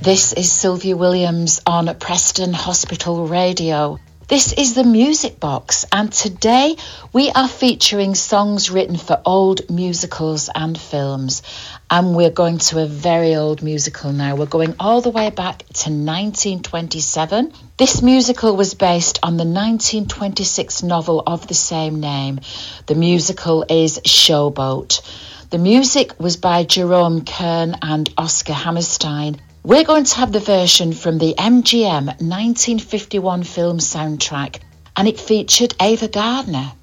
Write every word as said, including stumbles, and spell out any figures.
This is Sylvia Williams on Preston Hospital Radio. This is the Music Box, and today we are featuring songs written for old musicals and films. And we're going to a very old musical now. We're going all the way back to nineteen twenty-seven. This musical was based on the nineteen twenty-six novel of the same name. The musical is Showboat. The music was by Jerome Kern and Oscar Hammerstein. We're going to have the version from the M G M nineteen fifty-one film soundtrack, and it featured Ava Gardner.